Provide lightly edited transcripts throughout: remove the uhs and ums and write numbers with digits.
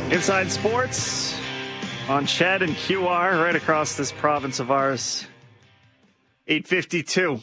Inside Sports on Ched and QR right across this province of ours. 8:52.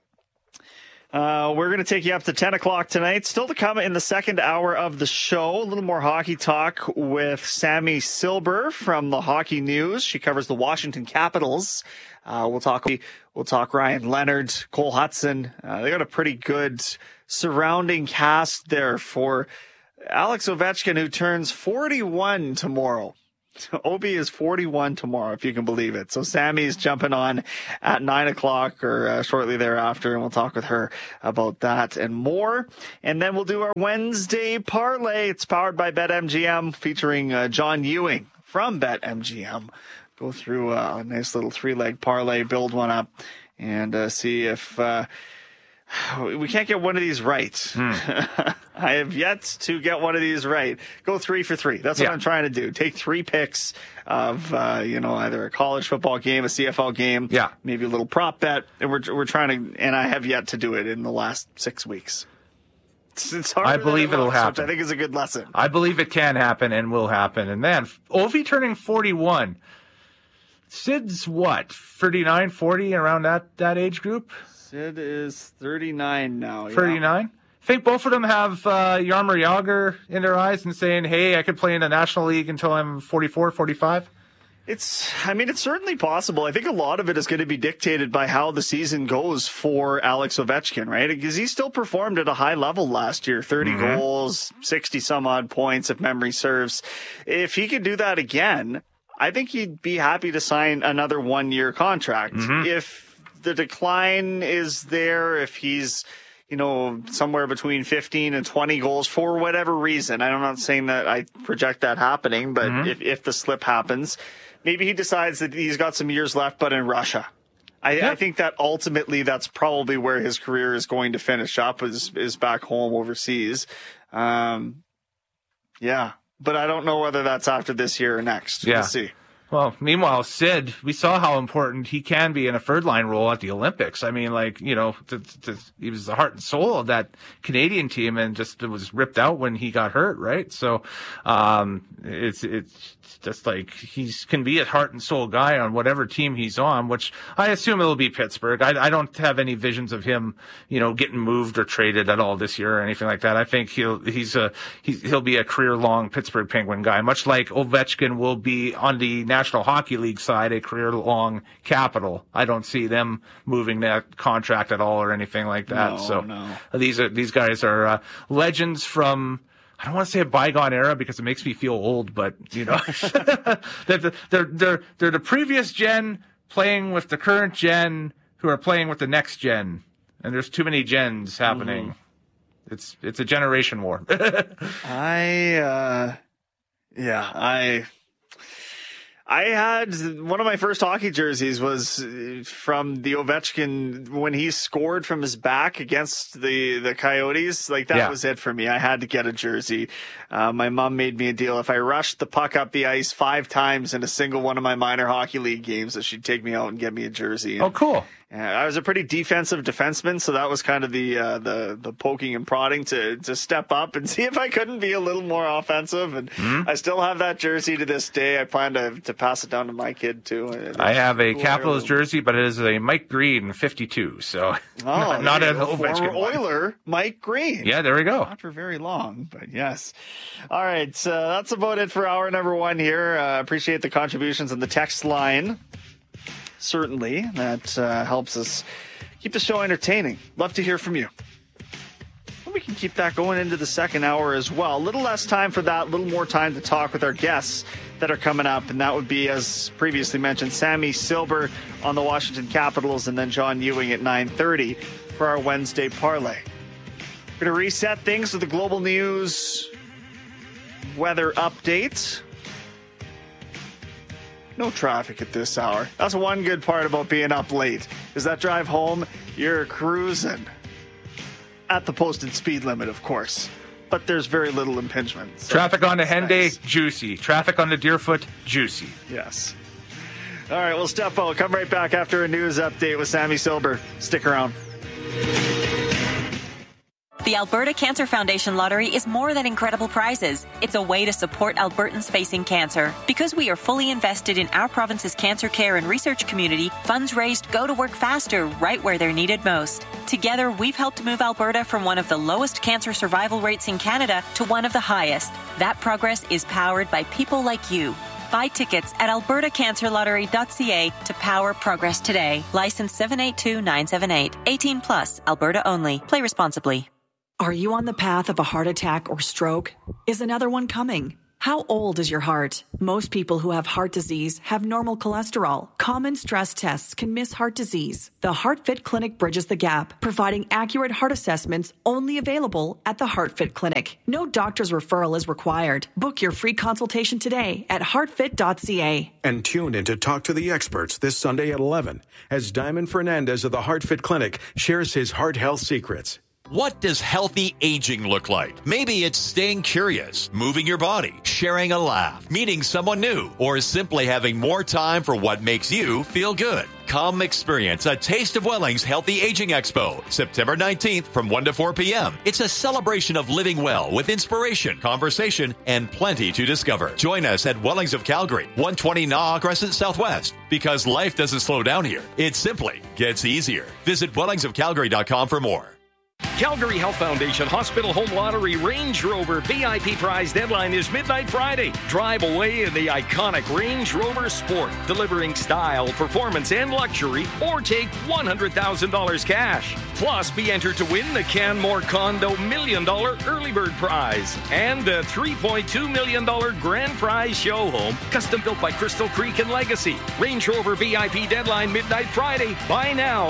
We're going to take you up to 10 o'clock tonight. Still to come in the second hour of the show. A little more hockey talk with Sammy Silber from the Hockey News. She covers the Washington Capitals. We'll talk Ryan Leonard, Cole Hudson. They got a pretty good surrounding cast there for Alex Ovechkin, who turns 41 tomorrow. Obi is 41 tomorrow, if you can believe it. So Sammy's jumping on at 9 o'clock or shortly thereafter, and we'll talk with her about that and more. And then we'll do our Wednesday parlay. It's powered by BetMGM, featuring John Ewing from BetMGM. Go through a nice little three-leg parlay, build one up, and see if we can't get one of these right. I have yet to get one of these right. Go 3 for 3. That's what I'm trying to do. Take 3 picks of, either a college football game, a CFL game, maybe a little prop bet. And we're trying to, and I have yet to do it in the last 6 weeks. It's hard. I believe it'll happen. Which I think is a good lesson. I believe it can happen and will happen. And then Ovi turning 41. Sid's what? 39, 40, around that age group? Sid is 39 now. 39? I think both of them have Jaromir Jagr in their eyes and saying, hey, I could play in the National League until I'm 44, 45. It's certainly possible. I think a lot of it is going to be dictated by how the season goes for Alex Ovechkin, right? Because he still performed at a high level last year, 30 goals, 60 some odd points, if memory serves. If he could do that again, I think he'd be happy to sign another 1-year contract. If the decline is there, if he's, somewhere between 15 and 20 goals for whatever reason, I'm not saying that I project that happening, but if the slip happens, maybe he decides that he's got some years left, but in Russia. I think that ultimately that's probably where his career is going to finish up, is back home overseas. But I don't know whether that's after this year or next. We'll see. Well, meanwhile, Sid, we saw how important he can be in a third-line role at the Olympics. I mean, he was the heart and soul of that Canadian team and just was ripped out when he got hurt, right? So it's just like he can be a heart and soul guy on whatever team he's on, which I assume it'll be Pittsburgh. I don't have any visions of him, getting moved or traded at all this year or anything like that. I think he'll be a career-long Pittsburgh Penguin guy, much like Ovechkin will be on the National Hockey League side, a career-long Capital. I don't see them moving that contract at all or anything like that. No. These guys are legends from, I don't want to say a bygone era because it makes me feel old, but they're the previous gen playing with the current gen who are playing with the next gen, and there's too many gens happening. It's a generation war. I had one of my first hockey jerseys was from the Ovechkin when he scored from his back against the Coyotes. That was it for me. I had to get a jersey. My mom made me a deal. If I rushed the puck up the ice 5 times in a single one of my minor hockey league games, that she'd take me out and get me a jersey. Oh, cool. I was a pretty defensive defenseman, so that was kind of the poking and prodding to step up and see if I couldn't be a little more offensive. And I still have that jersey to this day. I plan to pass it down to my kid too. I have a Capitals jersey, but it is a Mike Green 52, so not an Ovechkin one. Oiler Mike Green. Yeah, there we go. Not for very long, but yes. All right, that's about it for hour number 1 here. Appreciate the contributions on the text line. Certainly, that helps us keep the show entertaining. Love to hear from you. And we can keep that going into the second hour as well. A little less time for that, a little more time to talk with our guests that are coming up, and that would be, as previously mentioned, Sammy Silber on the Washington Capitals, and then John Ewing at 9:30 for our Wednesday parlay. We're going to reset things with the Global News weather update. No traffic at this hour. That's one good part about being up late, is that drive home, you're cruising at the posted speed limit, of course. But there's very little impingement. So traffic on the Henday, juicy. Traffic on the Deerfoot, juicy. Yes. All right, we'll step out. Come right back after a news update with Sammy Silber. Stick around. The Alberta Cancer Foundation Lottery is more than incredible prizes. It's a way to support Albertans facing cancer. Because we are fully invested in our province's cancer care and research community, funds raised go to work faster right where they're needed most. Together, we've helped move Alberta from one of the lowest cancer survival rates in Canada to one of the highest. That progress is powered by people like you. Buy tickets at albertacancerlottery.ca to power progress today. License 782978. 18 plus. Alberta only. Play responsibly. Are you on the path of a heart attack or stroke? Is another one coming? How old is your heart? Most people who have heart disease have normal cholesterol. Common stress tests can miss heart disease. The HeartFit Clinic bridges the gap, providing accurate heart assessments only available at the HeartFit Clinic. No doctor's referral is required. Book your free consultation today at heartfit.ca. And tune in to Talk to the Experts this Sunday at 11 as Diamond Fernandez of the HeartFit Clinic shares his heart health secrets. What does healthy aging look like? Maybe it's staying curious, moving your body, sharing a laugh, meeting someone new, or simply having more time for what makes you feel good. Come experience a Taste of Welling's Healthy Aging Expo, September 19th from 1 to 4 p.m. It's a celebration of living well with inspiration, conversation, and plenty to discover. Join us at Wellings of Calgary, 120 Naw Crescent Southwest. Because life doesn't slow down here. It simply gets easier. Visit wellingsofcalgary.com for more. Calgary Health Foundation Hospital Home Lottery Range Rover VIP prize deadline is midnight Friday. Drive away in the iconic Range Rover Sport, delivering style, performance, and luxury, or take $100,000 cash. Plus, be entered to win the Canmore Condo $1 million early bird prize and the $3.2 million grand prize show home, custom built by Crystal Creek and Legacy. Range Rover VIP deadline midnight Friday. Buy now,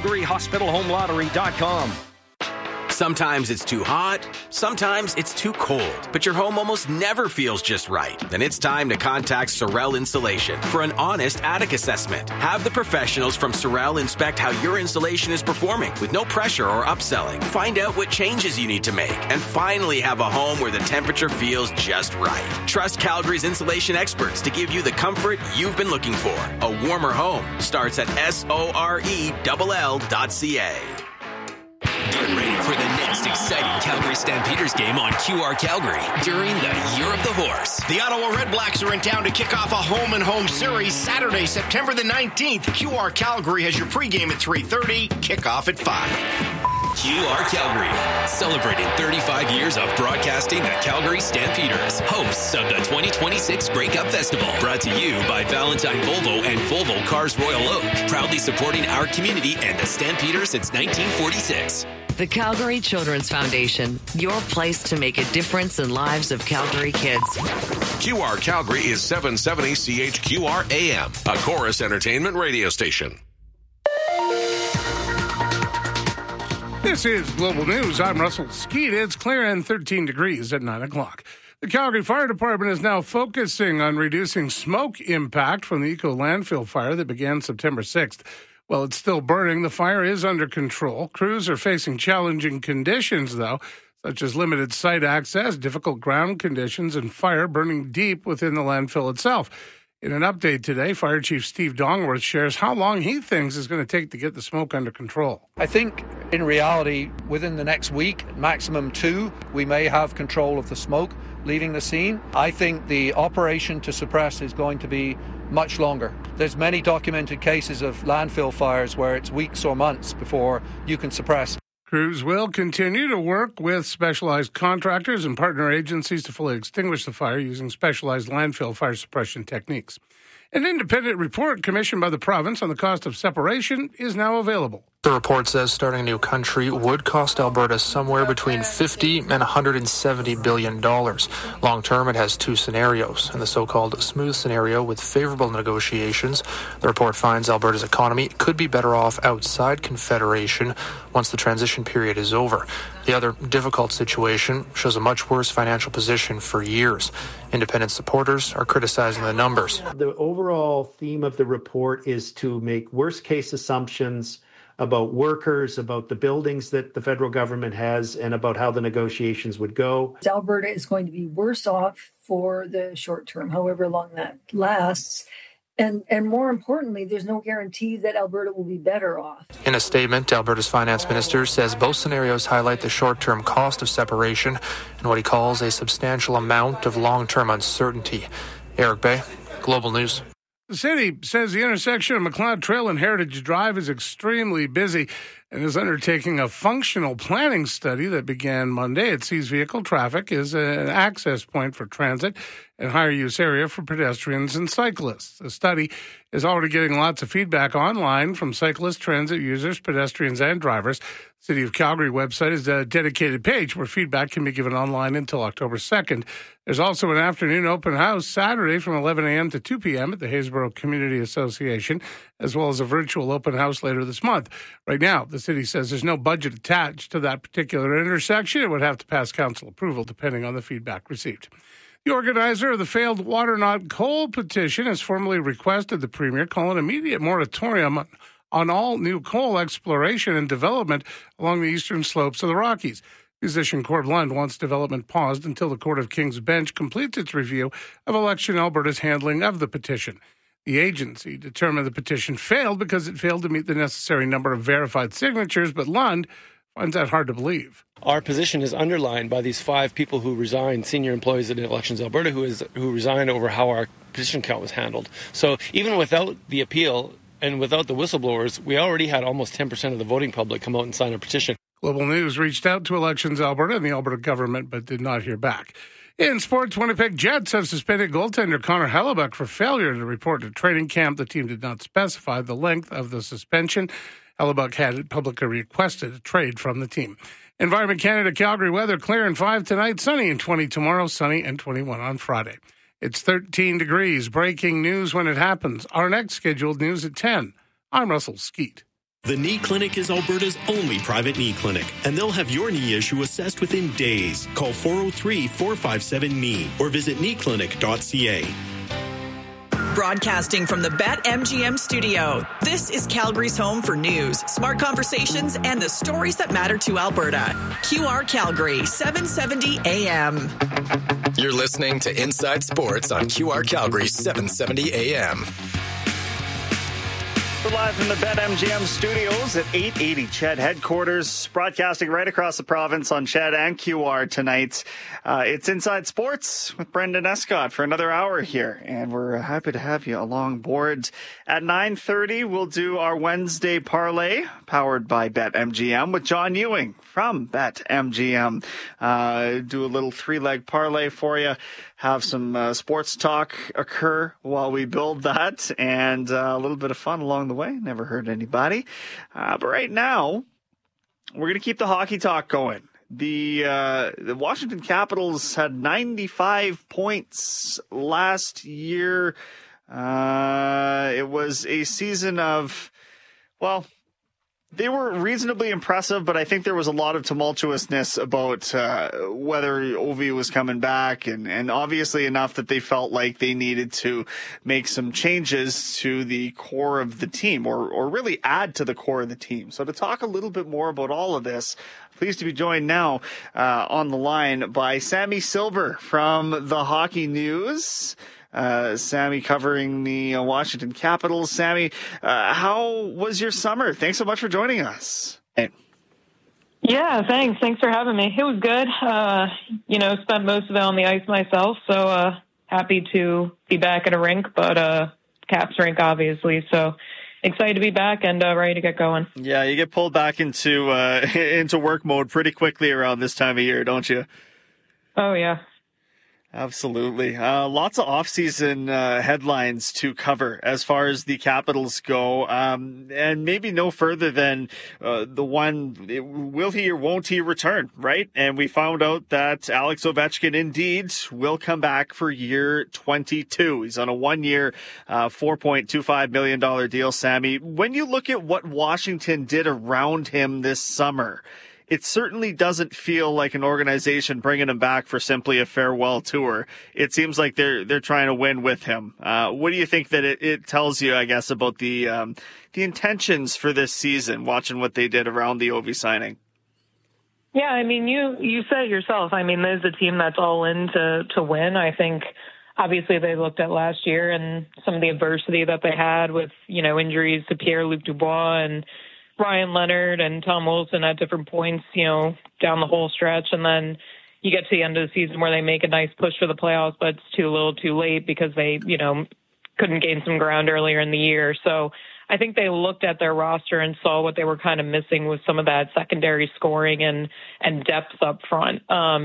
CalgaryHospitalHomeLottery.com. Sometimes it's too hot, sometimes it's too cold, but your home almost never feels just right. Then it's time to contact Sorel Insulation for an honest attic assessment. Have the professionals from Sorel inspect how your insulation is performing with no pressure or upselling. Find out what changes you need to make and finally have a home where the temperature feels just right. Trust Calgary's insulation experts to give you the comfort you've been looking for. A warmer home starts at sorell.ca. Get ready for the next exciting Calgary Stampeders game on QR Calgary during the Year of the Horse. The Ottawa Redblacks are in town to kick off a home-and-home series Saturday, September the 19th. QR Calgary has your pregame at 3:30, kickoff at 5. QR Calgary, celebrating 35 years of broadcasting the Calgary Stampeders, hosts of the 2026 Grey Cup Festival, brought to you by Valentine Volvo and Volvo Cars Royal Oak, proudly supporting our community and the Stampeders since 1946. The Calgary Children's Foundation, your place to make a difference in lives of Calgary kids. QR Calgary is 770 CHQR AM, a Chorus Entertainment radio station. This is Global News. I'm Russell Skeet. It's clear and 13 degrees at 9 o'clock. The Calgary Fire Department is now focusing on reducing smoke impact from the Eco landfill fire that began September 6th. While it's still burning, the fire is under control. Crews are facing challenging conditions, though, such as limited site access, difficult ground conditions, and fire burning deep within the landfill itself. In an update today, Fire Chief Steve Dongworth shares how long he thinks it's going to take to get the smoke under control. I think in reality, within the next week, maximum 2, we may have control of the smoke leaving the scene. I think the operation to suppress is going to be much longer. There's many documented cases of landfill fires where it's weeks or months before you can suppress. Crews will continue to work with specialized contractors and partner agencies to fully extinguish the fire using specialized landfill fire suppression techniques. An independent report commissioned by the province on the cost of separation is now available. The report says starting a new country would cost Alberta somewhere between $50 and $170 billion. Long term, it has 2 scenarios. In the so-called smooth scenario with favorable negotiations, the report finds Alberta's economy could be better off outside Confederation once the transition period is over. The other difficult situation shows a much worse financial position for years. Independent supporters are criticizing the numbers. The overall theme of the report is to make worst-case assumptions about workers, about the buildings that the federal government has, and about how the negotiations would go. Alberta is going to be worse off for the short term, however long that lasts. And more importantly, there's no guarantee that Alberta will be better off. In a statement, Alberta's finance minister says both scenarios highlight the short-term cost of separation and what he calls a substantial amount of long-term uncertainty. Eric Bay, Global News. The city says the intersection of McLeod Trail and Heritage Drive is extremely busy and is undertaking a functional planning study that began Monday. It sees vehicle traffic as an access point for transit and higher use area for pedestrians and cyclists. The study is already getting lots of feedback online from cyclists, transit users, pedestrians, and drivers. City of Calgary website is a dedicated page where feedback can be given online until October 2nd. There's also an afternoon open house Saturday from 11 a.m. to 2 p.m. at the Haysboro Community Association, as well as a virtual open house later this month. Right now, the city says there's no budget attached to that particular intersection. It would have to pass council approval depending on the feedback received. The organizer of the failed Water Not Coal petition has formally requested the Premier call an immediate moratorium on all new coal exploration and development along the eastern slopes of the Rockies. Musician Corb Lund wants development paused until the Court of King's Bench completes its review of Election Alberta's handling of the petition. The agency determined the petition failed because it failed to meet the necessary number of verified signatures, but Lund finds that hard to believe. Our position is underlined by these 5 people who resigned, senior employees at Elections Alberta, who resigned over how our petition count was handled. So even without the appeal and without the whistleblowers, we already had almost 10% of the voting public come out and sign a petition. Global News reached out to Elections Alberta and the Alberta government, but did not hear back. In sports, Winnipeg Jets have suspended goaltender Connor Hellebuck for failure to report to training camp. The team did not specify the length of the suspension. Hellebuck had publicly requested a trade from the team. Environment Canada Calgary weather, clear and 5 tonight, sunny and 20 tomorrow, sunny and 21 on Friday. It's 13 degrees. Breaking news when it happens. Our next scheduled news at 10. I'm Russell Skeet. The Knee Clinic is Alberta's only private knee clinic, and they'll have your knee issue assessed within days. Call 403-457-KNEE or visit kneeclinic.ca. Broadcasting from the BetMGM studio, this is Calgary's home for news, smart conversations, and the stories that matter to Alberta. QR Calgary, 770 AM. You're listening to Inside Sports on QR Calgary, 770 AM. We're live from the BetMGM studios at 880 CHED headquarters, broadcasting right across the province on CHED and QR tonight. It's Inside Sports with Brendan Escott for another hour here, and we're happy to have you along board. At 9:30, we'll do our Wednesday parlay, powered by BetMGM, with John Ewing from BetMGM. Do a little 3-leg parlay for you. Have some sports talk occur while we build that, and a little bit of fun along the way. Never hurt anybody. But right now, we're going to keep the hockey talk going. The Washington Capitals had 95 points last year. It was a season of, well, they were reasonably impressive, but I think there was a lot of tumultuousness about whether Ovi was coming back, and obviously enough that they felt like they needed to make some changes to the core of the team, or really add to the core of the team. So to talk a little bit more about all of this, pleased to be joined now on the line by Sammy Silber from the Hockey News. Sammy covering the Washington Capitals. Sammy, how was your summer? Thanks so much for joining us. Hey. Yeah, thanks. Thanks for having me. It was good. Spent most of it on the ice myself, so happy to be back at a rink, but Caps rink, obviously. So excited to be back and ready to get going. Yeah, you get pulled back into work mode pretty quickly around this time of year, don't you? Oh, yeah. Absolutely. Lots of off-season headlines to cover as far as the Capitals go. And maybe no further than the one, will he or won't he return, right? And we found out that Alex Ovechkin indeed will come back for year 22. He's on a 1-year, $4.25 million deal, Sammy. When you look at what Washington did around him this summer, it certainly doesn't feel like an organization bringing him back for simply a farewell tour. It seems like they're trying to win with him. What do you think that it tells you, I guess, about the intentions for this season, watching what they did around the Ovi signing? Yeah, I mean, you said it yourself. I mean, there's a team that's all in to win. I think obviously they looked at last year and some of the adversity that they had with, injuries to Pierre-Luc Dubois and Ryan Leonard and Tom Wilson at different points, down the whole stretch. And then you get to the end of the season where they make a nice push for the playoffs, but it's too little too late because they, couldn't gain some ground earlier in the year. So I think they looked at their roster and saw what they were kind of missing with some of that secondary scoring and depth up front.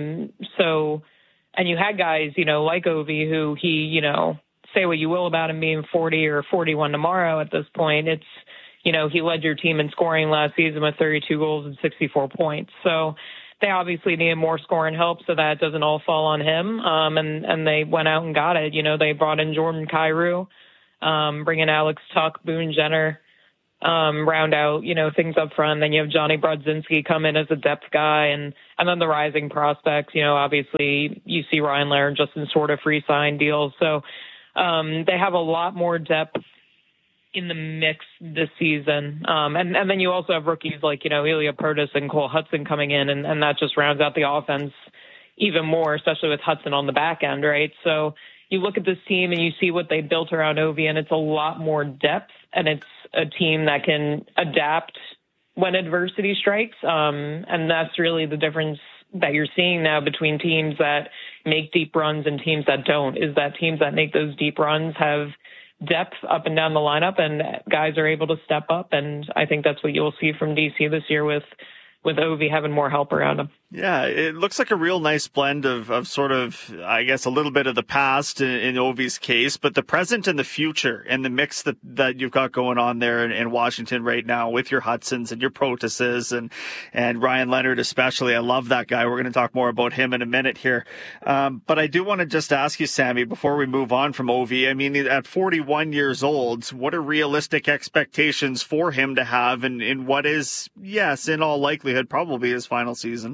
And you had guys, like Ovi, who he, say what you will about him being 40 or 41 tomorrow at this point. It's, he led your team in scoring last season with 32 goals and 64 points. So they obviously needed more scoring help so that it doesn't all fall on him. And they went out and got it. They brought in Jordan Kyrou, bring in Alex Tuch, Boone Jenner, round out, things up front. Then you have Johnny Brodzinski come in as a depth guy, and then the rising prospects, obviously you see Ryan Leonard just in sort of free sign deals. So they have a lot more depth in the mix this season. And then you also have rookies like, Ilya Purtis and Cole Hudson coming in, and that just rounds out the offense even more, especially with Hudson on the back end, right? So you look at this team and you see what they built around Ovi, and it's a lot more depth, and it's a team that can adapt when adversity strikes. And that's really the difference that you're seeing now between teams that make deep runs and teams that don't, is that teams that make those deep runs have depth up and down the lineup, and guys are able to step up. And I think that's what you'll see from DC this year with Ovi having more help around him. Yeah, it looks like a real nice blend of sort of, I guess, a little bit of the past in Ovi's case, but the present and the future and the mix that you've got going on there in Washington right now with your Hudsons and your Protuses and Ryan Leonard especially. I love that guy. We're going to talk more about him in a minute here. But I do want to just ask you, Sammy, before we move on from Ovi, I mean, at 41 years old, what are realistic expectations for him to have in what is, yes, in all likelihood, probably his final season?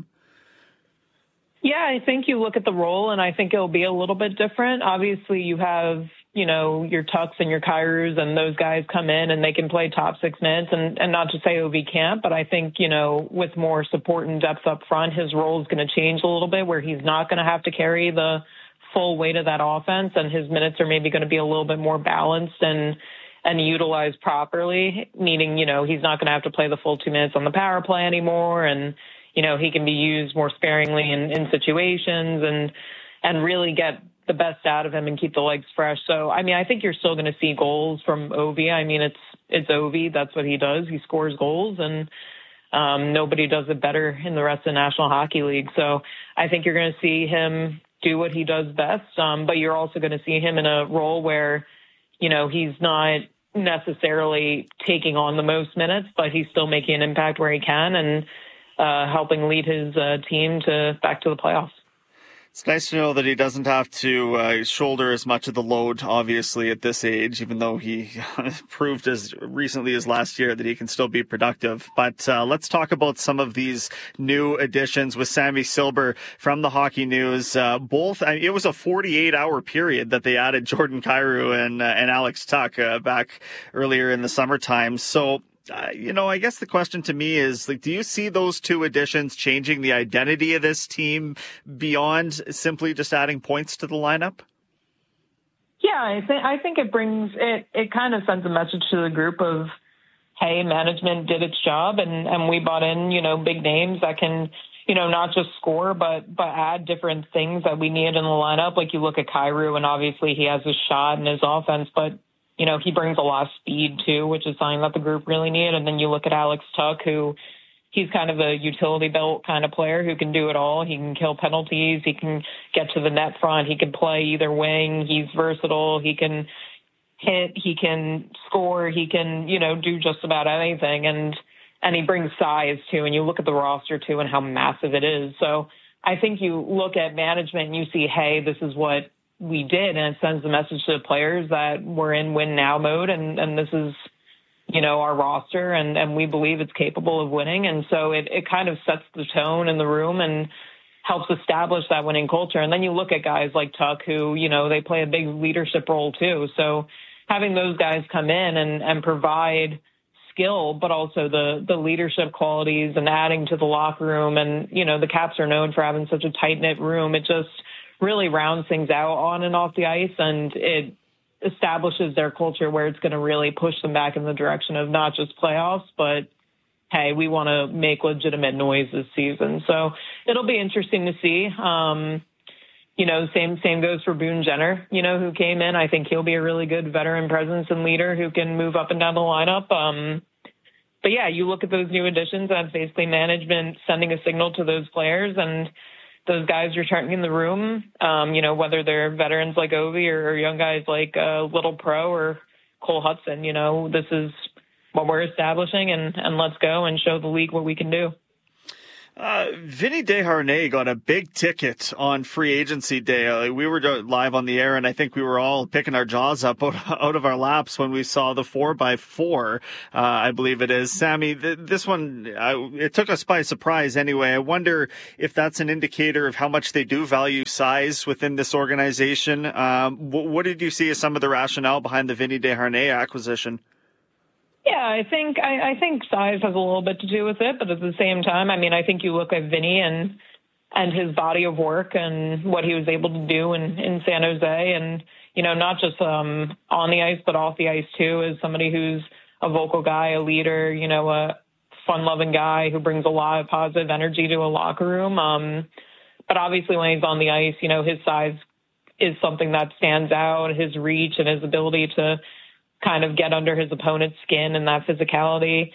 Yeah, I think you look at the role, and I think it'll be a little bit different. Obviously, you have, your Tucks and your Kyrous, and those guys come in and they can play top 6 minutes, and not to say Ovi can't, but I think, with more support and depth up front, his role is going to change a little bit, where he's not going to have to carry the full weight of that offense, and his minutes are maybe going to be a little bit more balanced and utilized properly, meaning, he's not going to have to play the full 2 minutes on the power play anymore, and he can be used more sparingly in situations and really get the best out of him and keep the legs fresh. So, I mean, I think you're still going to see goals from Ovi. I mean, it's Ovi. That's what he does. He scores goals, and nobody does it better in the rest of the National Hockey League. So I think you're going to see him do what he does best. But you're also going to see him in a role where, he's not necessarily taking on the most minutes, but he's still making an impact where he can and helping lead his team back to the playoffs. It's nice to know that he doesn't have to shoulder as much of the load, obviously, at this age, even though he proved as recently as last year that he can still be productive. But let's talk about some of these new additions with Sammy Silber from the Hockey News. It was a 48-hour period that they added Jordan Kyrou and Alex Tuch back earlier in the summertime. So, I guess the question to me is, do you see those two additions changing the identity of this team beyond simply just adding points to the lineup? Yeah, I think it brings it kind of sends a message to the group of, hey, management did its job and we brought in, big names that can, not just score, but add different things that we need in the lineup. Like you look at Kyrou, and obviously he has his shot and his offense, but he brings a lot of speed too, which is something that the group really need. And then you look at Alex Tuch, who he's kind of a utility belt kind of player who can do it all. He can kill penalties. He can get to the net front. He can play either wing. He's versatile. He can hit. He can score. He can, do just about anything. And he brings size too. And you look at the roster too and how massive it is. So I think you look at management and you see, hey, this is what we did, and it sends the message to the players that we're in win now mode, and this is, our roster, and we believe it's capable of winning. And so it kind of sets the tone in the room and helps establish that winning culture. And then you look at guys like Tuch, who, they play a big leadership role too. So having those guys come in and provide skill, but also the leadership qualities and adding to the locker room. And, the Caps are known for having such a tight-knit room. It just really rounds things out on and off the ice, and it establishes their culture where it's going to really push them back in the direction of not just playoffs, but hey, we want to make legitimate noise this season. So it'll be interesting to see. Same goes for Boone Jenner, who came in. I think he'll be a really good veteran presence and leader who can move up and down the lineup. But yeah, you look at those new additions, that's basically management sending a signal to those players and those guys returning in the room, whether they're veterans like Ovi or young guys like Little Pro or Cole Hudson. This is what we're establishing, and let's go and show the league what we can do. Vinny Desharnais got a big ticket on free agency day. We were live on the air, and I think we were all picking our jaws up out of our laps when we saw the 4x4, I believe it is. Sammy, this one, it took us by surprise anyway. I wonder if that's an indicator of how much they do value size within this organization. What did you see as some of the rationale behind the Vinny Desharnais acquisition? Yeah, I think size has a little bit to do with it, but at the same time, I think you look at Vinny and his body of work and what he was able to do in San Jose, and not just on the ice but off the ice too, as somebody who's a vocal guy, a leader, a fun-loving guy who brings a lot of positive energy to a locker room. But obviously, when he's on the ice, his size is something that stands out. His reach and his ability to kind of get under his opponent's skin and that physicality.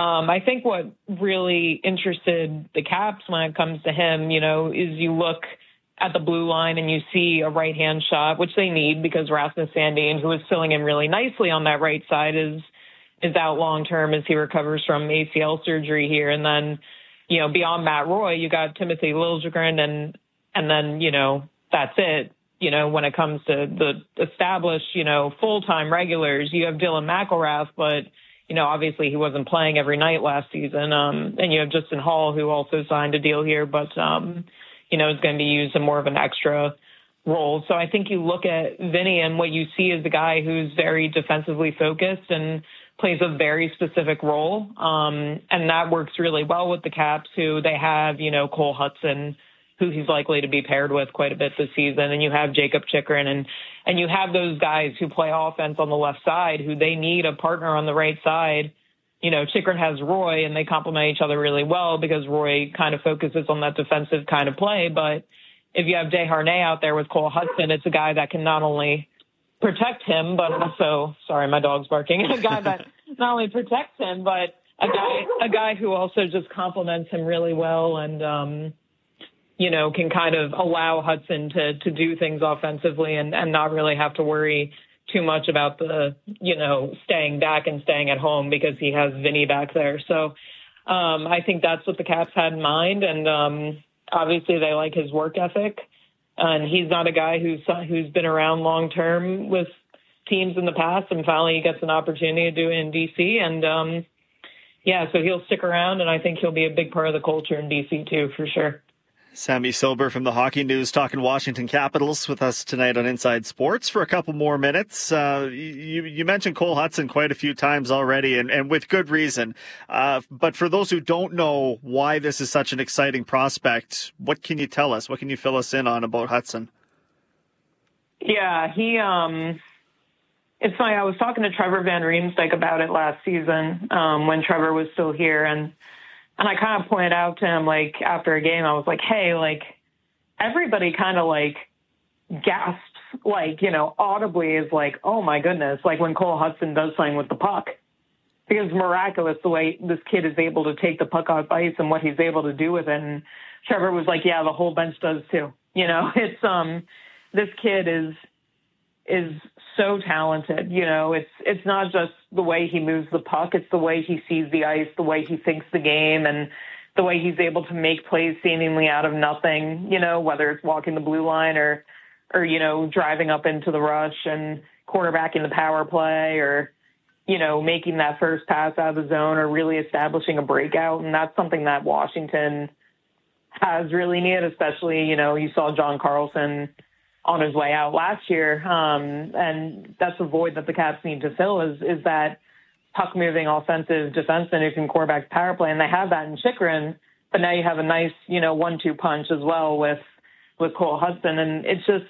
I think what really interested the Caps when it comes to him, is you look at the blue line and you see a right-hand shot, which they need because Rasmus Sandin, who is filling in really nicely on that right side, is out long-term as he recovers from ACL surgery here. And then, beyond Matt Roy, you got Timothy Liljegren and then, that's it. When it comes to the established, full-time regulars, you have Dylan McIlrath, but, obviously he wasn't playing every night last season. And you have Justin Hall, who also signed a deal here, but, is going to be used in more of an extra role. So I think you look at Vinny and what you see is the guy who's very defensively focused and plays a very specific role. And that works really well with the Caps, who they have, Cole Hudson, who he's likely to be paired with quite a bit this season. And you have Jakob Chychrun and you have those guys who play offense on the left side who they need a partner on the right side. Chychrun has Roy and they complement each other really well because Roy kind of focuses on that defensive kind of play. But if you have Desharnais out there with Cole Hudson, it's a guy that can not only protect him, but also, sorry, my dog's barking, a guy that not only protects him, but a guy who also just complements him really well and, can kind of allow Hudson to do things offensively and not really have to worry too much about the, staying back and staying at home because he has Vinny back there. So I think that's what the Caps had in mind. And obviously they like his work ethic. And he's not a guy who's been around long term with teams in the past. And finally he gets an opportunity to do it in DC. And so he'll stick around. And I think he'll be a big part of the culture in DC too, for sure. Sammy Silber from the Hockey News talking Washington Capitals with us tonight on Inside Sports for a couple more minutes. You mentioned Cole Hudson quite a few times already, and with good reason. But for those who don't know why this is such an exciting prospect, what can you tell us? What can you fill us in on about Hudson? Yeah, it's funny. I was talking to Trevor Van Riemsdyk about it last season when Trevor was still here, and I kind of pointed out to him, after a game, I was like, hey, everybody kind of, gasps, audibly is oh, my goodness, when Cole Hudson does something with the puck. Because it's miraculous the way this kid is able to take the puck off ice and what he's able to do with it. And Trevor was like, yeah, the whole bench does too. It's this kid is so talented. It's not just the way he moves the puck. It's the way he sees the ice, the way he thinks the game, and the way he's able to make plays seemingly out of nothing, whether it's walking the blue line or driving up into the rush and quarterbacking the power play or, making that first pass out of the zone or really establishing a breakout. And that's something that Washington has really needed, especially, you saw John Carlson on his way out last year. And that's a void that the Caps need to fill is that puck-moving offensive defenseman who can quarterback power play. And they have that in Chychrun, but now you have a nice, 1-2 punch as well with with Cole Hudson. And it's just,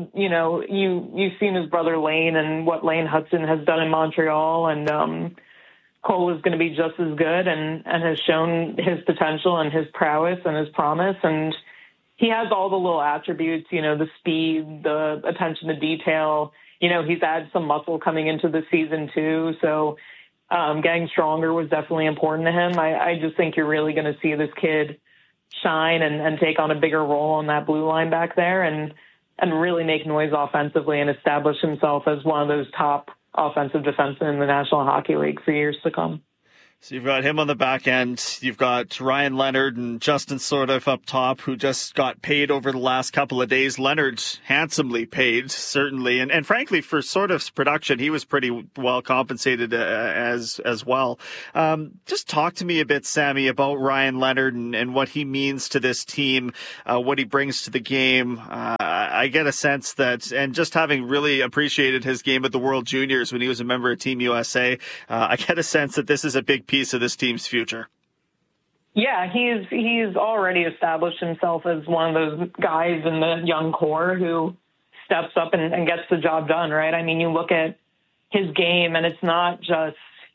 you've seen his brother Lane and what Lane Hudson has done in Montreal. And Cole is going to be just as good and has shown his potential and his prowess and his promise. And he has all the little attributes, the speed, the attention to detail. He's added some muscle coming into the season too. So getting stronger was definitely important to him. I just think you're really going to see this kid shine and take on a bigger role on that blue line back there and really make noise offensively and establish himself as one of those top offensive defensemen in the National Hockey League for years to come. So you've got him on the back end. You've got Ryan Leonard and Justin Sourdif up top, who just got paid over the last couple of days. Leonard's handsomely paid, certainly. And frankly, for Sourdif's production, he was pretty well compensated as well. Just talk to me a bit, Sammy, about Ryan Leonard and what he means to this team, what he brings to the game. I get a sense that, and just having really appreciated his game at the World Juniors when he was a member of Team USA, I get a sense that this is a big piece of this team's future. Yeah, he's already established himself as one of those guys in the young core who steps up and gets the job done, right? I mean, you look at his game and it's not just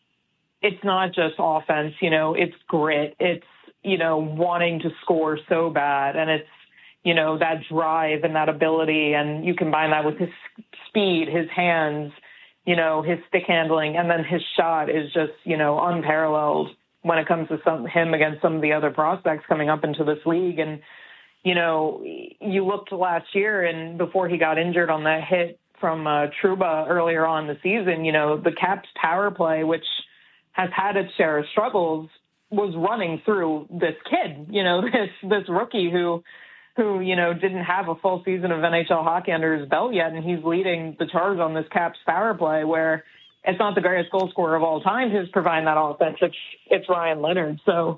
offense, it's grit. It's, wanting to score so bad. And it's, that drive and that ability. And you combine that with his speed, his hands, his stick handling, and then his shot is just, unparalleled when it comes to him against some of the other prospects coming up into this league. And, you looked last year and before he got injured on that hit from Trouba earlier on in the season, the Caps power play, which has had its share of struggles, was running through this kid, this rookie who didn't have a full season of NHL hockey under his belt yet, and he's leading the charge on this Caps power play where it's not the greatest goal scorer of all time who's providing that offense. It's Ryan Leonard. So,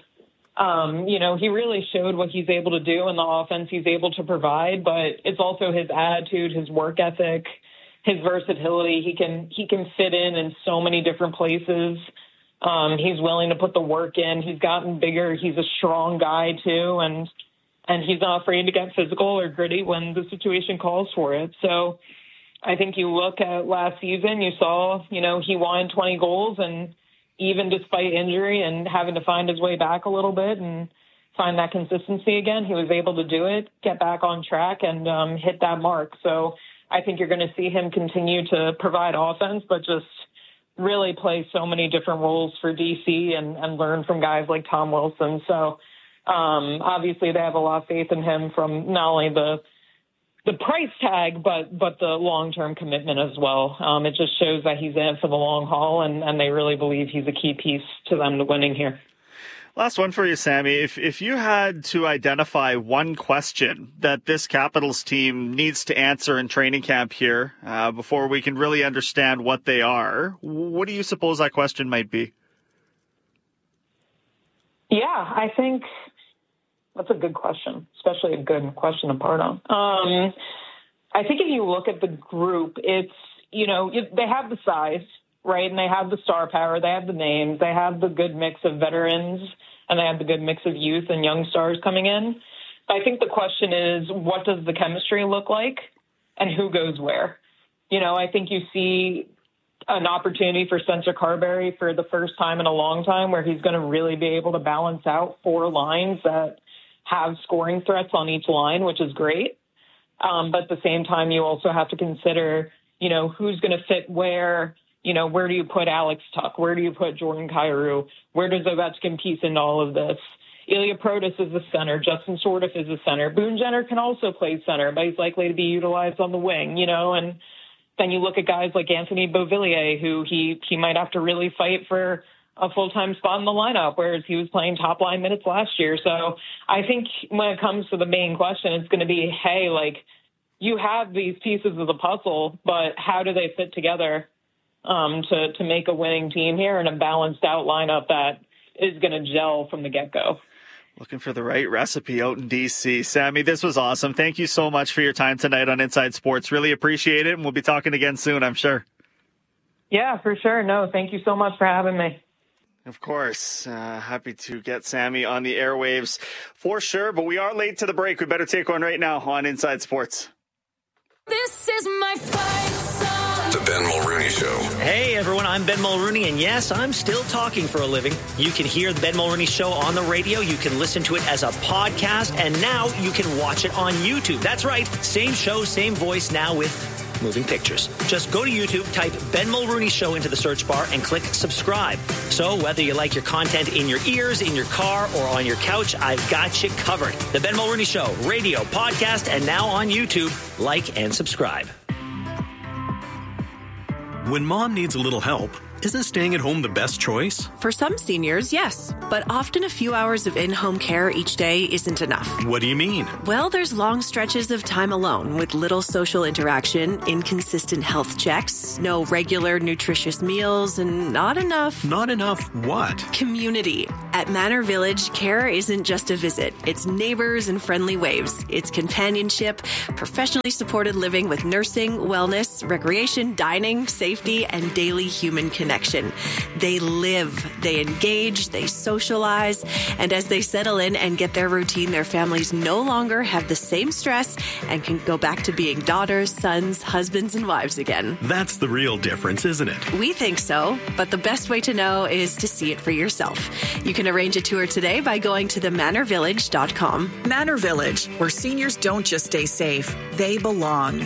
he really showed what he's able to do in the offense he's able to provide, but it's also his attitude, his work ethic, his versatility. He can fit in so many different places. He's willing to put the work in. He's gotten bigger. He's a strong guy too. And he's not afraid to get physical or gritty when the situation calls for it. So I think you look at last season, you saw, he won 20 goals, and even despite injury and having to find his way back a little bit and find that consistency again, he was able to do it, get back on track and hit that mark. So I think you're going to see him continue to provide offense, but just really play so many different roles for DC and learn from guys like Tom Wilson. So obviously they have a lot of faith in him from not only the price tag, but the long-term commitment as well. It just shows that he's in for the long haul, and they really believe he's a key piece to them to winning here. Last one for you, Sammy. If you had to identify one question that this Capitals team needs to answer in training camp here before we can really understand what they are, what do you suppose that question might be? Yeah, I think that's a good question, especially a good question to part on. I think if you look at the group, it's, they have the size, right? And they have the star power. They have the names. They have the good mix of veterans, and they have the good mix of youth and young stars coming in. I think the question is, what does the chemistry look like and who goes where? I think you see an opportunity for Spencer Carberry for the first time in a long time where he's going to really be able to balance out four lines that have scoring threats on each line, which is great. But at the same time, you also have to consider, who's going to fit where. Where do you put Alex Tuch? Where do you put Jordan Kyrou? Where does Ovechkin piece into all of this? Ilya Protas is the center. Justin Sourdif is the center. Boone Jenner can also play center, but he's likely to be utilized on the wing, and then you look at guys like Anthony Beauvillier, who he might have to really fight for a full-time spot in the lineup, whereas he was playing top-line minutes last year. So I think when it comes to the main question, it's going to be, hey, you have these pieces of the puzzle, but how do they fit together to make a winning team here and a balanced-out lineup that is going to gel from the get-go? Looking for the right recipe out in D.C. Sammy, this was awesome. Thank you so much for your time tonight on Inside Sports. Really appreciate it, and we'll be talking again soon, I'm sure. Yeah, for sure. No, thank you so much for having me. Of course. Happy to get Sammy on the airwaves for sure, but we are late to the break. We better take one right now on Inside Sports. This is my fight song. The Ben Mulrooney Show. Hey everyone, I'm Ben Mulrooney, and yes, I'm still talking for a living. You can hear the Ben Mulrooney Show on the radio, you can listen to it as a podcast, and now you can watch it on YouTube. That's right, same show, same voice, now with moving pictures. Just go to YouTube, type Ben Mulrooney Show into the search bar, and click subscribe. So whether you like your content in your ears, in your car, or on your couch, I've got you covered. The Ben Mulrooney Show, radio, podcast, and now on YouTube. Like and subscribe. When mom needs a little help, isn't staying at home the best choice? For some seniors, yes. But often a few hours of in-home care each day isn't enough. What do you mean? Well, there's long stretches of time alone with little social interaction, inconsistent health checks, no regular nutritious meals, and not enough... Not enough what? Community. At Manor Village, care isn't just a visit. It's neighbors and friendly waves. It's companionship, professionally supported living with nursing, wellness, recreation, dining, safety, and daily human connection. They live, they engage, they socialize, and as they settle in and get their routine, their families no longer have the same stress and can go back to being daughters, sons, husbands, and wives again. That's the real difference, isn't it? We think so, but the best way to know is to see it for yourself. You can arrange a tour today by going to themanorvillage.com. Manor Village, where seniors don't just stay safe, they belong.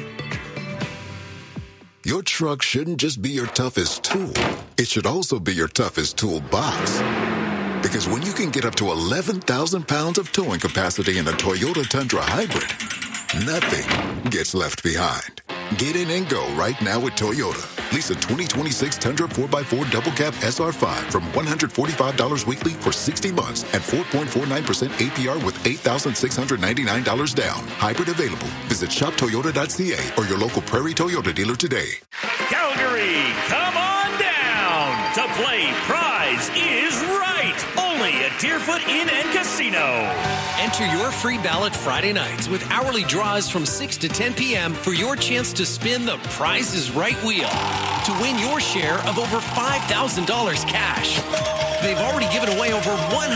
Your truck shouldn't just be your toughest tool. It should also be your toughest toolbox. Because when you can get up to 11,000 pounds of towing capacity in a Toyota Tundra Hybrid, nothing gets left behind. Get in and go right now with Toyota. Lease a 2026 Tundra 4x4 Double Cab SR5 from $145 weekly for 60 months at 4.49% APR with $8,699 down. Hybrid available. Visit shoptoyota.ca or your local Prairie Toyota dealer today. Calgary, come on down to play Prize is Right. Only at Deerfoot Inn and Casino. Enter your free ballot Friday nights with hourly draws from 6 to 10 p.m. for your chance to spin the Prize is Right wheel to win your share of over $5,000 cash. They've already given away over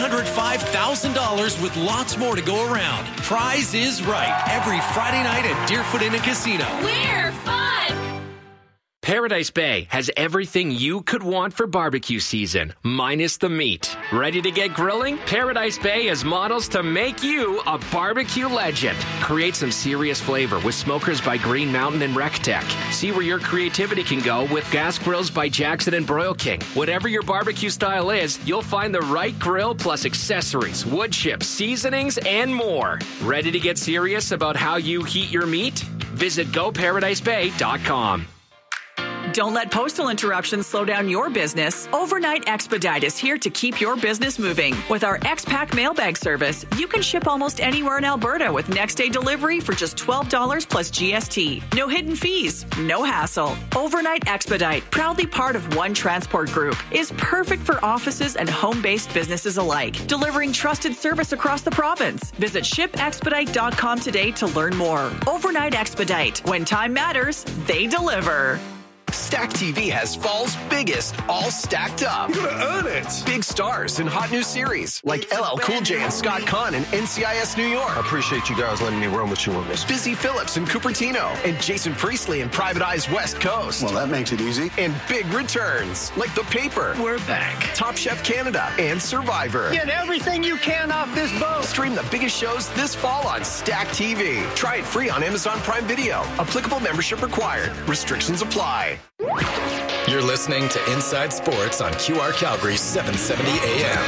$105,000 with lots more to go around. Prize is Right every Friday night at Deerfoot Inn and Casino. We're fun! Paradise Bay has everything you could want for barbecue season, minus the meat. Ready to get grilling? Paradise Bay has models to make you a barbecue legend. Create some serious flavor with smokers by Green Mountain and RecTech. See where your creativity can go with gas grills by Jackson and Broil King. Whatever your barbecue style is, you'll find the right grill plus accessories, wood chips, seasonings, and more. Ready to get serious about how you heat your meat? Visit GoParadiseBay.com. Don't let postal interruptions slow down your business. Overnight Expedite is here to keep your business moving. With our X-Pack mailbag service, you can ship almost anywhere in Alberta with next-day delivery for just $12 plus GST. No hidden fees, no hassle. Overnight Expedite, proudly part of One Transport Group, is perfect for offices and home-based businesses alike, delivering trusted service across the province. Visit shipexpedite.com today to learn more. Overnight Expedite. When time matters, they deliver. Stack TV has fall's biggest, all stacked up. You're gonna earn it. Big stars in hot new series like LL Cool J and Scott Conn in NCIS New York. I appreciate you guys letting me run with you on this. Busy Phillips in Cupertino and Jason Priestley in Private Eyes West Coast. Well, that makes it easy. And big returns like The Paper. We're back. Top Chef Canada and Survivor. Get everything you can off this boat. Stream the biggest shows this fall on Stack TV. Try it free on Amazon Prime Video. Applicable membership required. Restrictions apply. You're listening to Inside Sports on QR Calgary 770 AM.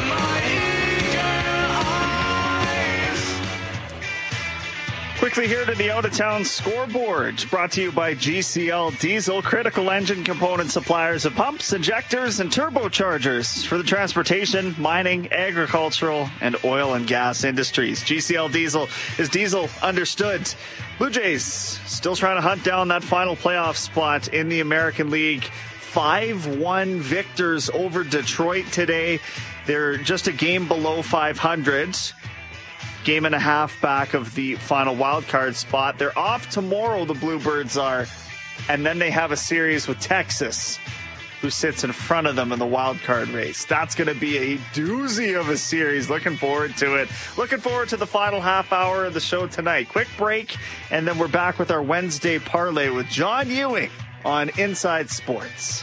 Quickly here to the out-of-town scoreboard, brought to you by GCL Diesel, critical engine component suppliers of pumps, injectors, and turbochargers for the transportation, mining, agricultural, and oil and gas industries. GCL Diesel is diesel understood. Blue Jays still trying to hunt down that final playoff spot in the American League. 5-1 victors over Detroit today. They're just a game below 500. Game and a half back of the final wildcard spot. They're off tomorrow, the Bluebirds are. And then they have a series with Texas who sits in front of them in the wild card race. That's going to be a doozy of a series. Looking forward to it. Looking forward to the final half hour of the show tonight. Quick break, and then we're back with our Wednesday parlay with John Ewing on Inside Sports.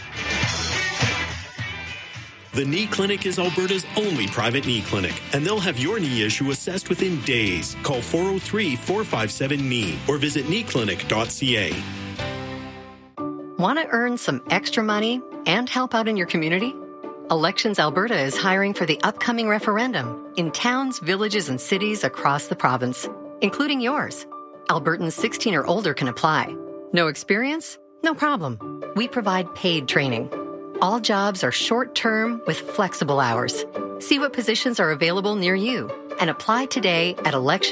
The Knee Clinic is Alberta's only private knee clinic, and they'll have your knee issue assessed within days. Call 403-457-KNEE or visit kneeclinic.ca. Want to earn some extra money and help out in your community? Elections Alberta is hiring for the upcoming referendum in towns, villages, and cities across the province, including yours. Albertans 16 or older can apply. No experience? No problem. We provide paid training. All jobs are short-term with flexible hours. See what positions are available near you and apply today at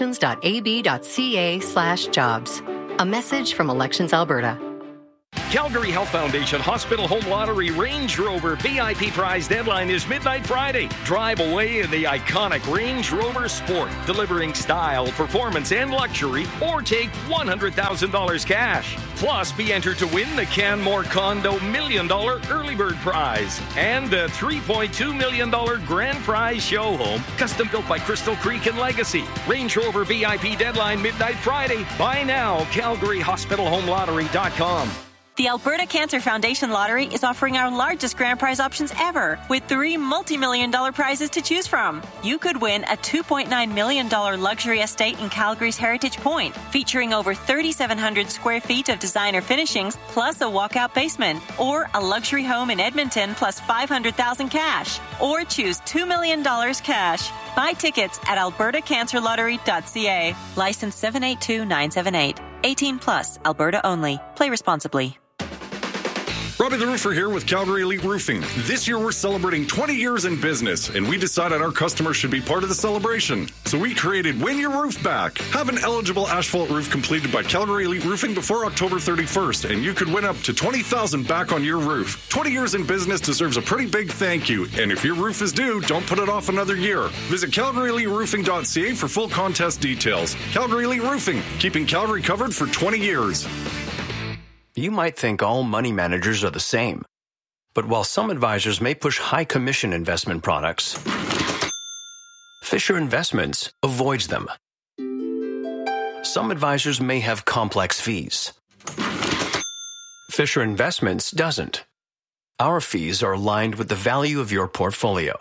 elections.ab.ca/jobs. A message from Elections Alberta. Calgary Health Foundation Hospital Home Lottery Range Rover VIP prize deadline is midnight Friday. Drive away in the iconic Range Rover Sport, delivering style, performance, and luxury, or take $100,000 cash. Plus, be entered to win the Canmore Condo $1 million early bird prize and the $3.2 million grand prize show home, custom built by Crystal Creek and Legacy. Range Rover VIP deadline midnight Friday. Buy now, CalgaryHospitalHomeLottery.com. The Alberta Cancer Foundation Lottery is offering our largest grand prize options ever, with 3 multi-million-dollar prizes to choose from. You could win a $2.9 million luxury estate in Calgary's Heritage Point, featuring over 3,700 square feet of designer finishings, plus a walkout basement, or a luxury home in Edmonton, plus $500,000 cash, or choose $2 million cash. Buy tickets at albertacancerlottery.ca. License 782978. 18 plus, Alberta only. Play responsibly. Robbie the Roofer here with Calgary Elite Roofing. This year we're celebrating 20 years in business, and we decided our customers should be part of the celebration. So we created Win Your Roof Back. Have an eligible asphalt roof completed by Calgary Elite Roofing before October 31st, and you could win up to $20,000 back on your roof. 20 years in business deserves a pretty big thank you, and if your roof is due, don't put it off another year. Visit CalgaryEliteRoofing.ca for full contest details. Calgary Elite Roofing, keeping Calgary covered for 20 years. You might think all money managers are the same. But while some advisors may push high commission investment products, Fisher Investments avoids them. Some advisors may have complex fees. Fisher Investments doesn't. Our fees are aligned with the value of your portfolio.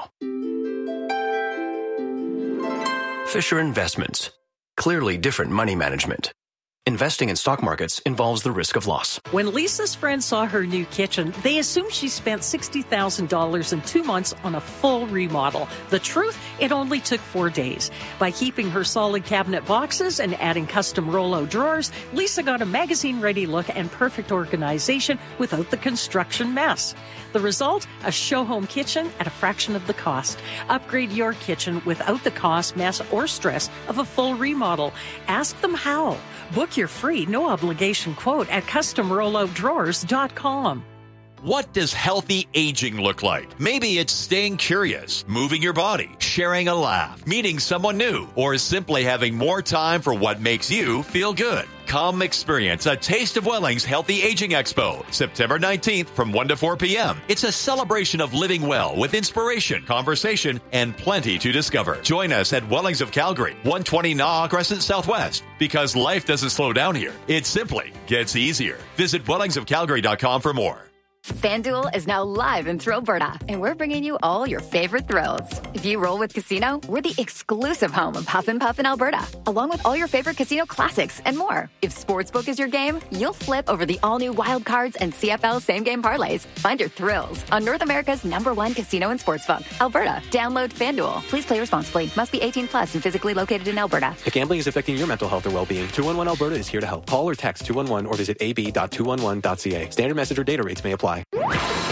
Fisher Investments. Clearly different money management. Investing in stock markets involves the risk of loss. When Lisa's friends saw her new kitchen, they assumed she spent $60,000 in 2 months on a full remodel. The truth, it only took 4 days. By keeping her solid cabinet boxes and adding custom Rollo drawers, Lisa got a magazine-ready look and perfect organization without the construction mess. The result? A show-home kitchen at a fraction of the cost. Upgrade your kitchen without the cost, mess, or stress of a full remodel. Ask them how. Book your free, no-obligation quote at CustomRolloDrawers.com. What does healthy aging look like? Maybe it's staying curious, moving your body, sharing a laugh, meeting someone new, or simply having more time for what makes you feel good. Come experience a Taste of Welling's Healthy Aging Expo, September 19th from 1 to 4 p.m. It's a celebration of living well with inspiration, conversation, and plenty to discover. Join us at Wellings of Calgary, 120 Naw Crescent Southwest, because life doesn't slow down here. It simply gets easier. Visit wellingsofcalgary.com for more. FanDuel is now live in Thrillberta, and we're bringing you all your favorite thrills. If you roll with Casino, we're the exclusive home of Huff and Puff in Alberta, along with all your favorite casino classics and more. If Sportsbook is your game, you'll flip over the all-new Wild Cards and CFL same-game parlays. Find your thrills on North America's #1 casino and sportsbook, Alberta. Download FanDuel. Please play responsibly. Must be 18 plus and physically located in Alberta. If gambling is affecting your mental health or well-being, 211 Alberta is here to help. Call or text 211 or visit ab.211.ca. Standard message or data rates may apply.